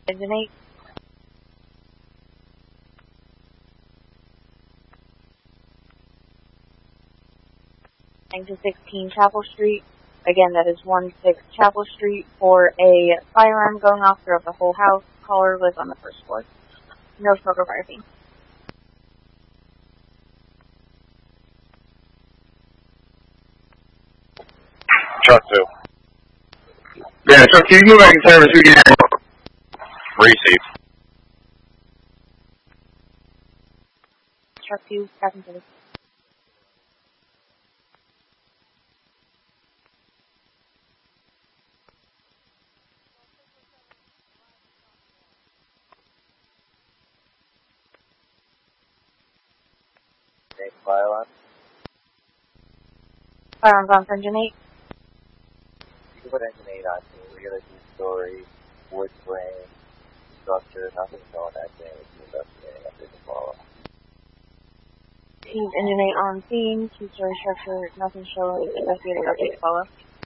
Engine 8. To 16 Chapel Street. Again, that is 16 Chapel Street for a firearm going off throughout the whole house. Caller lives on the first floor. No smoke or fire scene. Truck 2. Yeah, Truck 2, you move back in service again. Receive. Truck 2, back in service. Firearms. Firearms on for Engine 8. You can put Engine 8 on to regular two-story, wood frame, structure, nothing showing that damage to investigating up there to follow. Engine 8 on scene, two-story structure, nothing showing, investigating update to follow.